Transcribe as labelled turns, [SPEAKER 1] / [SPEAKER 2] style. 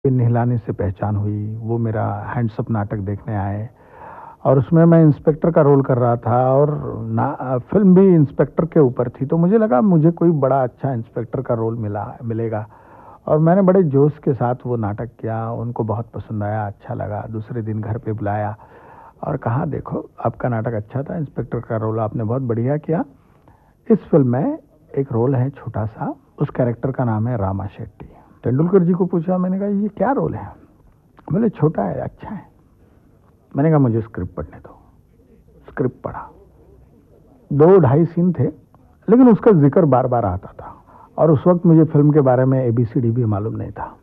[SPEAKER 1] नहलाने से पहचान हुई, वो मेरा हैंड्सअप नाटक देखने आए और उसमें मैं इंस्पेक्टर का रोल कर रहा था और फ़िल्म भी इंस्पेक्टर के ऊपर थी, तो मुझे लगा मुझे कोई बड़ा अच्छा इंस्पेक्टर का रोल मिलेगा और मैंने बड़े जोश के साथ वो नाटक किया, उनको बहुत पसंद आया, अच्छा लगा। दूसरे दिन घर पे बुलाया और कहा देखो आपका नाटक अच्छा था, इंस्पेक्टर का रोल आपने बहुत बढ़िया किया। इस फ़िल्म में एक रोल है छोटा-सा, उस कैरेक्टर का नाम है रामा शेट्टी। तेंदुलकर जी को पूछा, मैंने कहा ये क्या रोल है? बोले छोटा है, अच्छा है। मैंने कहा मुझे स्क्रिप्ट पढ़ने दो। स्क्रिप्ट पढ़ा। 2 ढाई सीन थे, लेकिन उसका जिक्र बार-बार आता था और उस वक्त मुझे फ़िल्म के बारे में ABCD भी मालूम नहीं था।